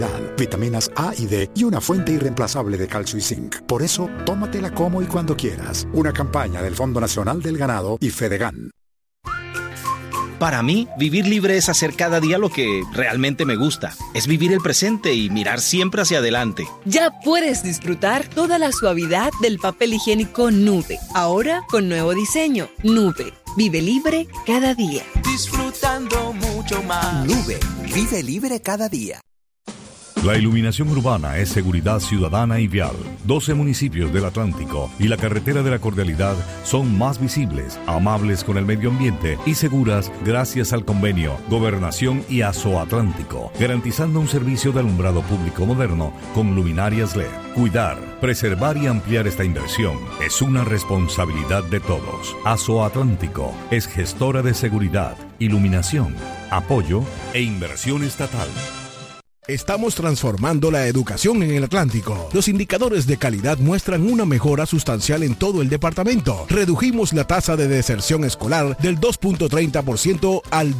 vitaminas A y D y una fuente irreemplazable de calcio y zinc. Por eso, tómatela como y cuando quieras. Una campaña del Fondo Nacional del Ganado y Fedegan. Para mí, vivir libre es hacer cada día lo que realmente me gusta. Es vivir el presente y mirar siempre hacia adelante. Ya puedes disfrutar toda la suavidad del papel higiénico Nube. Ahora con nuevo diseño. Nube. Vive libre cada día. Disfrutando mucho más. Nube. Vive libre cada día. La iluminación urbana es seguridad ciudadana y vial. 12 municipios del Atlántico y la carretera de la Cordialidad son más visibles, amables con el medio ambiente y seguras gracias al convenio Gobernación y Azoatlántico, garantizando un servicio de alumbrado público moderno con luminarias LED. Cuidar, preservar y ampliar esta inversión es una responsabilidad de todos. Azoatlántico es gestora de seguridad, iluminación, apoyo e inversión estatal. Estamos transformando la educación en el Atlántico. Los indicadores de calidad muestran una mejora sustancial en todo el departamento. Redujimos la tasa de deserción escolar del 2.30% al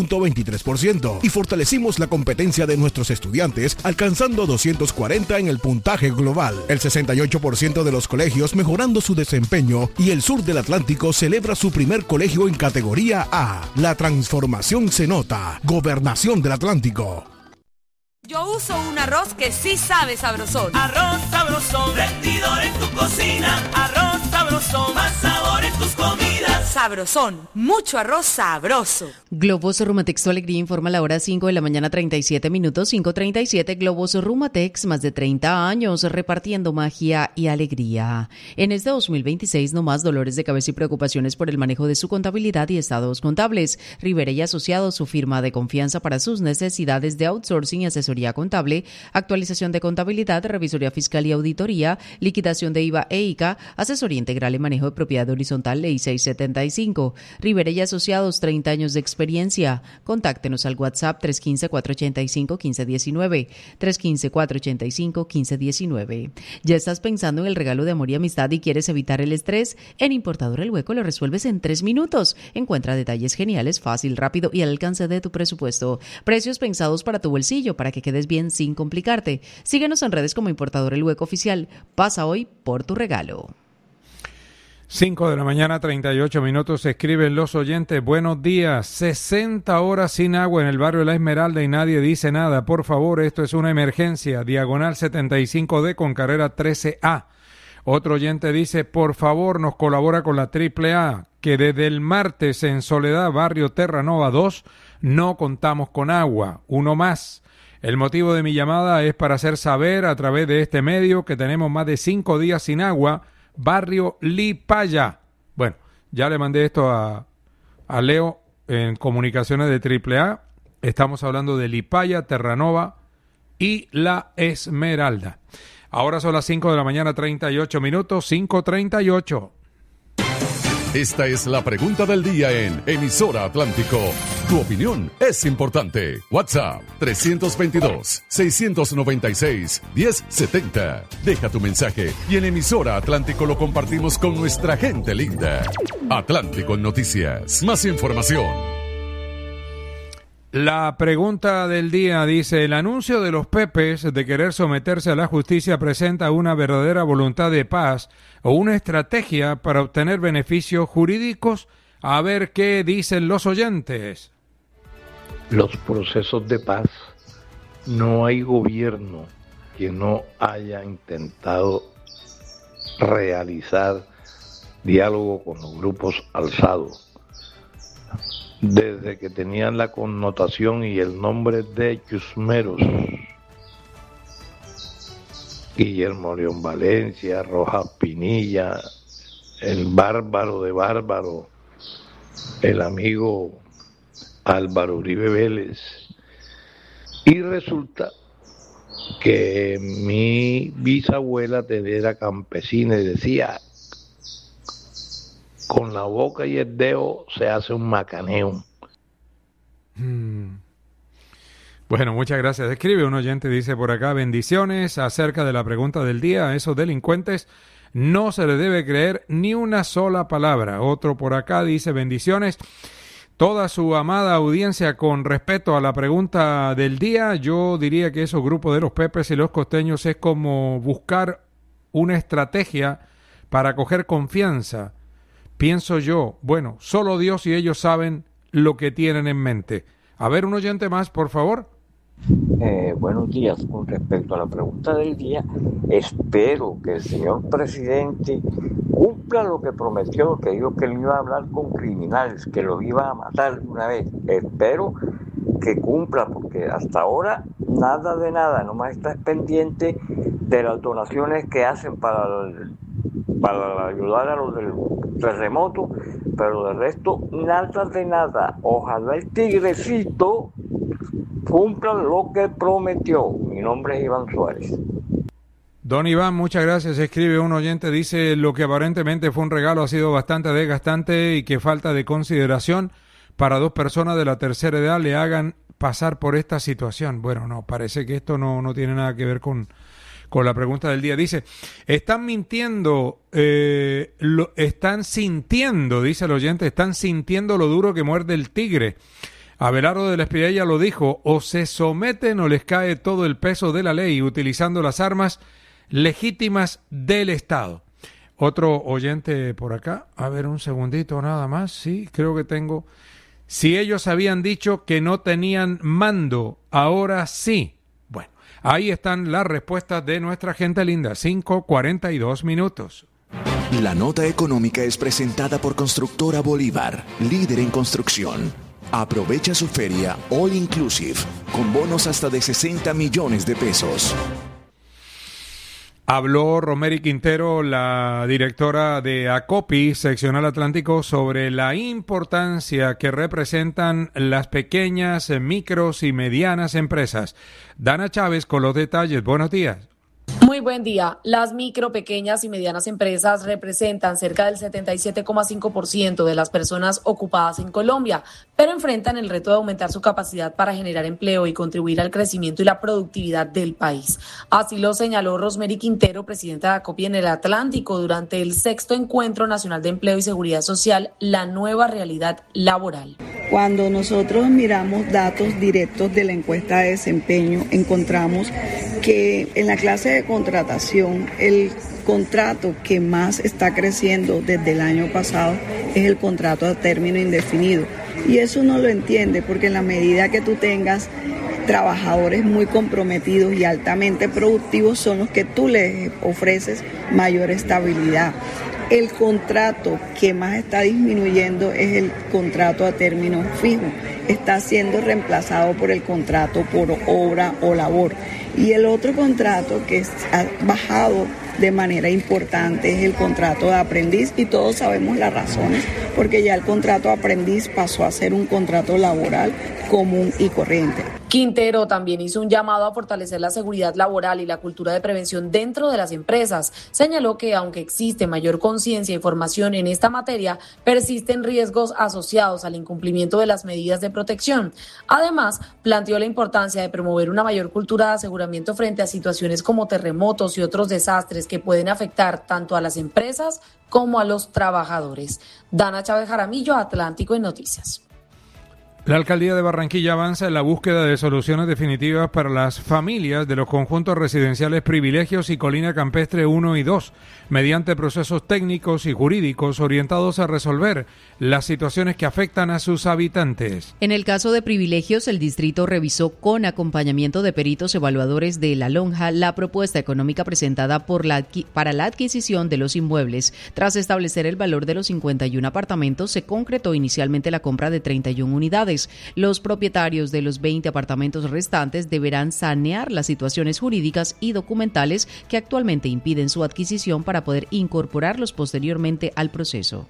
2.23% y fortalecimos la competencia de nuestros estudiantes, alcanzando 240 en el puntaje global. El 68% de los colegios mejorando su desempeño y el sur del Atlántico celebra su primer colegio en categoría A. La transformación se nota. Gobernación del Atlántico. Yo uso un arroz que sí sabe sabrosón. Arroz sabrosón, rendidor en tu cocina. Arroz sabrosón, más sabor en tus comidas. Sabrosón, mucho arroz sabroso. Globos Rumatex, tu alegría, informa a la hora 5 de la mañana, 37 minutos, 5:37. Globos Rumatex, más de 30 años repartiendo magia y alegría. En este 2026, no más dolores de cabeza y preocupaciones por el manejo de su contabilidad y estados contables. Rivera y Asociados, su firma de confianza para sus necesidades de outsourcing y asesoría contable, actualización de contabilidad, revisoría fiscal y auditoría, liquidación de IVA e ICA, asesoría integral y manejo de propiedad horizontal, Ley 675. Rivera y Asociados, 30 años de experiencia. Contáctenos al WhatsApp 315-485-1519, 315-485-1519. ¿Ya estás pensando en el regalo de amor y amistad y quieres evitar el estrés? En Importador El Hueco lo resuelves en 3 minutos. Encuentra detalles geniales, fácil, rápido y al alcance de tu presupuesto. Precios pensados para tu bolsillo, para que quedes bien sin complicarte. Síguenos en redes como Importador El Hueco Oficial. Pasa hoy por tu regalo. 5 de la mañana, 38 minutos, escriben los oyentes. Buenos días, 60 horas sin agua en el barrio La Esmeralda y nadie dice nada. Por favor, esto es una emergencia. Diagonal 75D con carrera 13A. Otro oyente dice, por favor, nos colabora con la AAA, que desde el martes en Soledad, barrio Terranova 2, no contamos con agua. Uno más. El motivo de mi llamada es para hacer saber a través de este medio que tenemos más de 5 días sin agua, barrio Lipaya. Bueno, ya le mandé esto a Leo en comunicaciones de AAA. Estamos hablando de Lipaya, Terranova y La Esmeralda. Ahora son las 5 de la mañana, 38 minutos, 5:38. Esta es la pregunta del día en Emisora Atlántico. Tu opinión es importante. WhatsApp 322-696-1070. Deja tu mensaje y en Emisora Atlántico lo compartimos con nuestra gente linda. Atlántico Noticias. Más información. La pregunta del día dice, el anuncio de los Pepes de querer someterse a la justicia presenta una verdadera voluntad de paz o una estrategia para obtener beneficios jurídicos. A ver qué dicen los oyentes. Los procesos de paz, no hay gobierno que no haya intentado realizar diálogo con los grupos alzados. Desde que tenían la connotación y el nombre de chusmeros, Guillermo León Valencia, Rojas Pinilla, el bárbaro de bárbaro, el amigo Álvaro Uribe Vélez. Y resulta que mi bisabuela era campesina y decía, con la boca y el dedo se hace un macaneo. Bueno, muchas gracias. Escribe un oyente, dice por acá, bendiciones acerca de la pregunta del día. A esos delincuentes no se les debe creer ni una sola palabra. Otro por acá dice bendiciones. toda su amada audiencia con respecto a la pregunta del día, yo diría que esos grupos de los pepes y los costeños es como buscar una estrategia para coger confianza. Pienso yo, bueno, solo Dios y ellos saben lo que tienen en mente. A ver, un oyente más, por favor. Buenos días. Con respecto a la pregunta del día, espero que el señor presidente cumpla lo que prometió, que dijo que él iba a hablar con criminales, que los iba a matar de una vez. Espero que cumpla, porque hasta ahora nada de nada, nomás está pendiente de las donaciones que hacen para ayudar a los del terremoto, pero del resto nada de nada. Ojalá el tigrecito cumpla lo que prometió. Mi nombre es Iván Suárez. Don Iván, muchas gracias. Escribe un oyente, dice: lo que aparentemente fue un regalo ha sido bastante desgastante y que falta de consideración para 2 personas de la tercera edad le hagan pasar por esta situación. Bueno, no, parece que esto no tiene nada que ver con la pregunta del día. Dice, están mintiendo, están sintiendo, dice el oyente, están sintiendo lo duro que muerde el tigre. Abelardo de la Espirella lo dijo: o se someten o les cae todo el peso de la ley utilizando las armas legítimas del Estado. Otro oyente por acá, a ver un segundito nada más, sí, creo que tengo. Si ellos habían dicho que no tenían mando, ahora sí. Bueno, ahí están las respuestas de nuestra gente linda, 5:42 minutos. La nota económica es presentada por Constructora Bolívar, líder en construcción. Aprovecha su feria All Inclusive, con bonos hasta de 60 millones de pesos. Habló Romery Quintero, la directora de ACOPI, Seccional Atlántico, sobre la importancia que representan las pequeñas, micros y medianas empresas. Dana Chávez con los detalles. Buenos días. Muy buen día. Las micro, pequeñas y medianas empresas representan cerca del 77,5% de las personas ocupadas en Colombia, pero enfrentan el reto de aumentar su capacidad para generar empleo y contribuir al crecimiento y la productividad del país. Así lo señaló Romery Quintero, presidenta de ACOPI en el Atlántico, durante el 6º Encuentro Nacional de Empleo y Seguridad Social, la nueva realidad laboral. Cuando nosotros miramos datos directos de la encuesta de desempeño, encontramos que en la clase de contratación el contrato que más está creciendo desde el año pasado es el contrato a término indefinido. Y eso uno lo entiende porque en la medida que tú tengas trabajadores muy comprometidos y altamente productivos son los que tú les ofreces mayor estabilidad. El contrato que más está disminuyendo es el contrato a término fijo. Está siendo reemplazado por el contrato por obra o labor. Y el otro contrato que ha bajado de manera importante es el contrato de aprendiz, y todos sabemos las razones, porque ya el contrato de aprendiz pasó a ser un contrato laboral común y corriente. Quintero también hizo un llamado a fortalecer la seguridad laboral y la cultura de prevención dentro de las empresas. Señaló que aunque existe mayor conciencia y formación en esta materia, persisten riesgos asociados al incumplimiento de las medidas de protección. Además, planteó la importancia de promover una mayor cultura de aseguramiento frente a situaciones como terremotos y otros desastres que pueden afectar tanto a las empresas como a los trabajadores. Dana Chávez Jaramillo, Atlántico en Noticias. La Alcaldía de Barranquilla avanza en la búsqueda de soluciones definitivas para las familias de los conjuntos residenciales Privilegios y Colina Campestre 1 y 2, mediante procesos técnicos y jurídicos orientados a resolver las situaciones que afectan a sus habitantes. En el caso de Privilegios, el distrito revisó con acompañamiento de peritos evaluadores de La Lonja la propuesta económica presentada para la adquisición de los inmuebles. Tras establecer el valor de los 51 apartamentos, se concretó inicialmente la compra de 31 unidades. Los propietarios de los 20 apartamentos restantes deberán sanear las situaciones jurídicas y documentales que actualmente impiden su adquisición para poder incorporarlos posteriormente al proceso.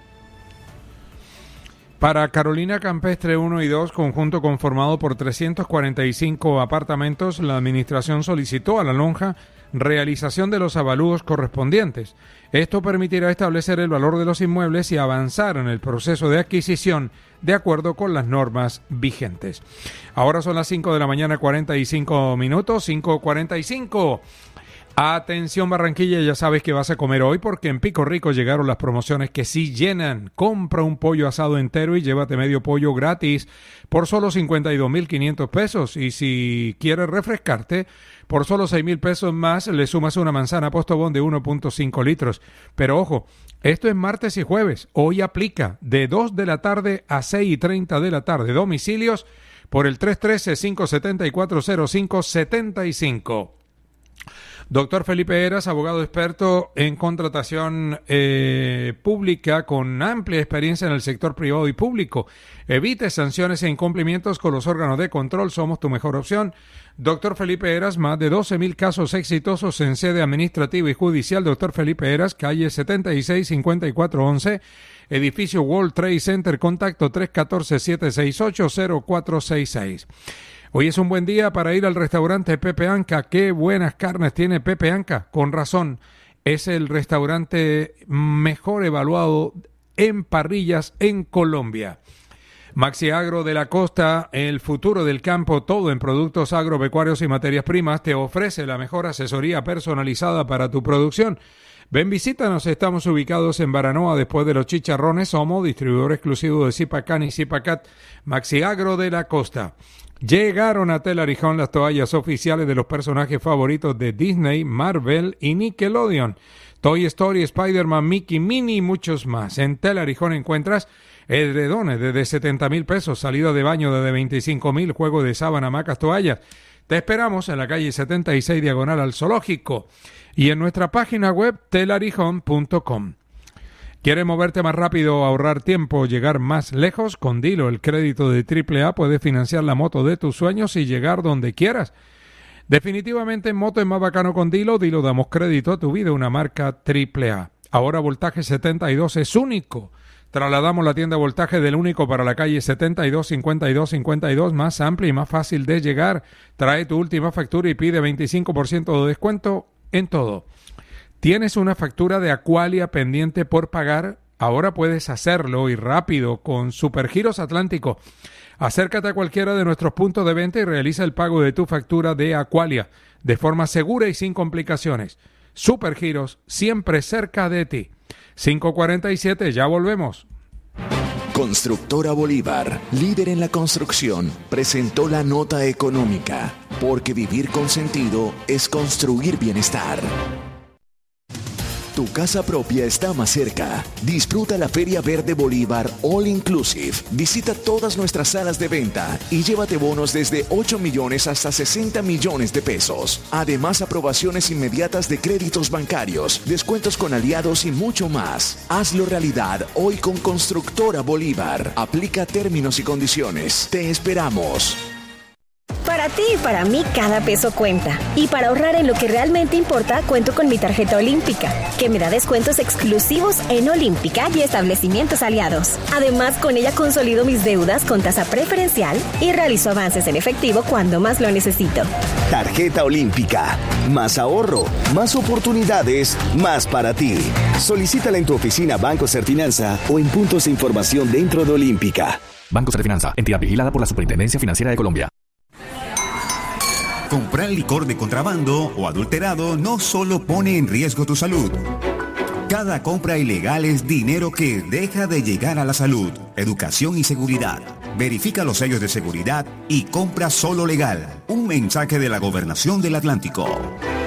Para Carolina Campestre 1 y 2, conjunto conformado por 345 apartamentos, la administración solicitó a La Lonja realización de los avalúos correspondientes. Esto permitirá establecer el valor de los inmuebles y avanzar en el proceso de adquisición de acuerdo con las normas vigentes. Ahora son las 5 de la mañana, 45 minutos, 5:45. Atención Barranquilla, ya sabes que vas a comer hoy porque en Pico Rico llegaron las promociones que sí llenan. Compra un pollo asado entero y llévate medio pollo gratis por solo 52.500 pesos. Y si quieres refrescarte, por solo 6.000 pesos más le sumas una manzana Postobón de 1.5 litros. Pero ojo, esto es martes y jueves. Hoy aplica de 2 de la tarde a 6:30 de la tarde. Domicilios por el 313-574-0575. Doctor Felipe Heras, abogado experto en contratación pública con amplia experiencia en el sector privado y público. Evite sanciones e incumplimientos con los órganos de control. Somos tu mejor opción. Doctor Felipe Heras, más de 12.000 casos exitosos en sede administrativa y judicial. Doctor Felipe Heras, calle 76-5411, edificio World Trade Center, contacto 314-768-0466. Hoy es un buen día para ir al restaurante Pepe Anca. Qué buenas carnes tiene Pepe Anca. Con razón, es el restaurante mejor evaluado en parrillas en Colombia. Maxi Agro de la Costa, el futuro del campo, todo en productos agropecuarios y materias primas, te ofrece la mejor asesoría personalizada para tu producción. Ven, visítanos, estamos ubicados en Baranoa, después de los Chicharrones. Somos distribuidor exclusivo de Zipacán y Zipacat. Maxi Agro de la Costa. Llegaron a Telarijón las toallas oficiales de los personajes favoritos de Disney, Marvel y Nickelodeon. Toy Story, Spider-Man, Mickey, Minnie y muchos más. En Telarijón encuentras edredones desde 70.000 pesos, salida de baño desde 25.000, juego de sábana, hamacas, toallas. Te esperamos en la calle 76 diagonal al Zoológico y en nuestra página web telarijón.com. ¿Quieres moverte más rápido, ahorrar tiempo, llegar más lejos? Con Dilo, el crédito de AAA, puedes financiar la moto de tus sueños y llegar donde quieras. Definitivamente en moto es más bacano con Dilo. Dilo, damos crédito a tu vida, una marca AAA. Ahora voltaje 72 es único. Trasladamos la tienda voltaje del único para la calle 72 52 52, más amplia y más fácil de llegar. Trae tu última factura y pide 25% de descuento en todo. ¿Tienes una factura de Aqualia pendiente por pagar? Ahora puedes hacerlo y rápido con Supergiros Atlántico. Acércate a cualquiera de nuestros puntos de venta y realiza el pago de tu factura de Aqualia de forma segura y sin complicaciones. Supergiros, siempre cerca de ti. 5:47, ya volvemos. Constructora Bolívar, líder en la construcción, presentó la nota económica, porque vivir con sentido es construir bienestar. Tu casa propia está más cerca. Disfruta la Feria Verde Bolívar All Inclusive. Visita todas nuestras salas de venta y llévate bonos desde 8 millones hasta 60 millones de pesos. Además, aprobaciones inmediatas de créditos bancarios, descuentos con aliados y mucho más. Hazlo realidad hoy con Constructora Bolívar. Aplica términos y condiciones. Te esperamos. Para ti y para mí cada peso cuenta. Y para ahorrar en lo que realmente importa, cuento con mi tarjeta Olímpica, que me da descuentos exclusivos en Olímpica y establecimientos aliados. Además, con ella consolido mis deudas con tasa preferencial y realizo avances en efectivo cuando más lo necesito. Tarjeta Olímpica. Más ahorro, más oportunidades, más para ti. Solicítala en tu oficina Banco Serfinanza o en puntos de información dentro de Olímpica. Banco Serfinanza, entidad vigilada por la Superintendencia Financiera de Colombia. Comprar licor de contrabando o adulterado no solo pone en riesgo tu salud. Cada compra ilegal es dinero que deja de llegar a la salud, educación y seguridad. Verifica los sellos de seguridad y compra solo legal. Un mensaje de la Gobernación del Atlántico.